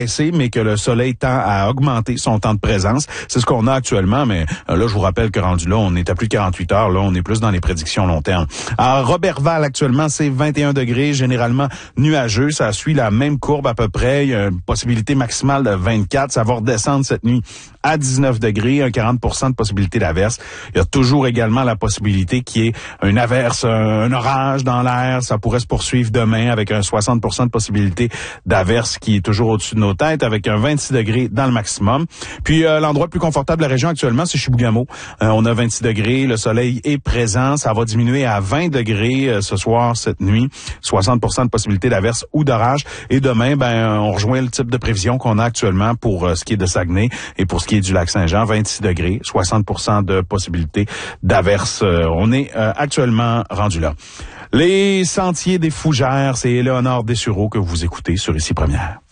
mais que le soleil tend à augmenter son temps de présence. C'est ce qu'on a actuellement, mais là, je vous rappelle que rendu là, on est à plus de 48 heures. Là, on est plus dans les prédictions long terme. À Roberval, actuellement, c'est 21 degrés, généralement nuageux. Ça suit la même courbe à peu près. Il y a une possibilité maximale de 24. Ça va redescendre cette nuit à 19 degrés, un 40% de possibilité d'averse. Il y a toujours également la possibilité qu'il y ait une averse, un orage dans l'air. Ça pourrait se poursuivre demain avec un 60% de possibilité d'averse qui est toujours au-dessus de nos têtes avec un 26 degrés dans le maximum. Puis l'endroit le plus confortable de la région actuellement, c'est Chibougamau. On a 26 degrés, le soleil est présent. Ça va diminuer à 20 degrés ce soir, cette nuit. 60% de possibilité d'averse ou d'orage. Et demain, on rejoint le type de prévision qu'on a actuellement pour ce qui est de Saguenay et pour ce qui est du lac Saint-Jean, 26 degrés, 60% de possibilité d'averse. On est actuellement rendu là. Les Sentiers des Fougères, c'est Éléonore Dessureau que vous écoutez sur Ici Première.